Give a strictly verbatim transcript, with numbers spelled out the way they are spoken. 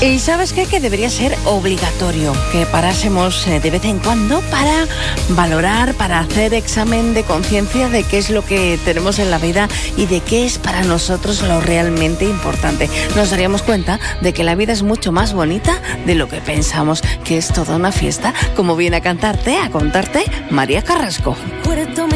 Y ¿sabes qué? Que debería ser obligatorio que parásemos de vez en cuando para valorar, para hacer examen de conciencia de qué es lo que tenemos en la vida y de qué es para nosotros lo realmente importante. Nos daríamos cuenta de que la vida es mucho más bonita de lo que pensamos, que es toda una fiesta, como viene a cantarte, a contarte María Carrasco.